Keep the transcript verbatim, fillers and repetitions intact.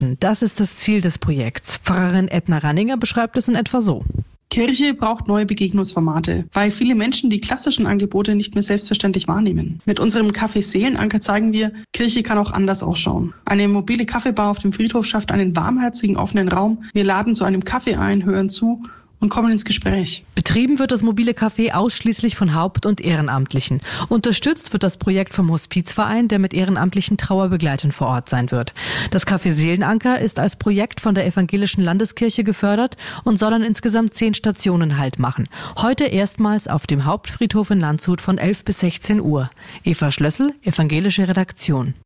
Das ist das Ziel des Projekts. Pfarrerin Edna Ranninger beschreibt es in etwa so. Kirche braucht neue Begegnungsformate, weil viele Menschen die klassischen Angebote nicht mehr selbstverständlich wahrnehmen. Mit unserem Café Seelenanker zeigen wir, Kirche kann auch anders ausschauen. Eine mobile Kaffeebar auf dem Friedhof schafft einen warmherzigen, offenen Raum. Wir laden zu einem Kaffee ein, hören zu und kommen ins Gespräch. Betrieben wird das mobile Café ausschließlich von Haupt- und Ehrenamtlichen. Unterstützt wird das Projekt vom Hospizverein, der mit ehrenamtlichen Trauerbegleitern vor Ort sein wird. Das Café Seelenanker ist als Projekt von der Evangelischen Landeskirche gefördert und soll an insgesamt zehn Stationen Halt machen. Heute erstmals auf dem Hauptfriedhof in Landshut von elf bis sechzehn Uhr. Eva Schlössel, evangelische Redaktion.